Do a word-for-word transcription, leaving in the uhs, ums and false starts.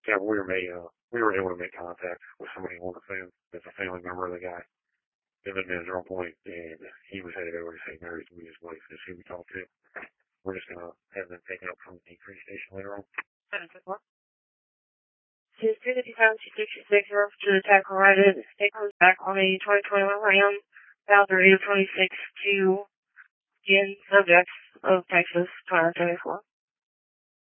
Yeah, we were made, uh, we were able to make contact with somebody on the phone that's a family member of the guy. They lived in Zero Point, and he was headed over to Saint Mary's to meet his wife. That's who we talked to. We're just gonna have them taken up from the police station later on. Two fifty-seven, two sixty-six, to attack right in. Take us back on a twenty twenty-one Ram, Bowser eight twenty-six to Gen subjects of Texas, twenty twenty-four.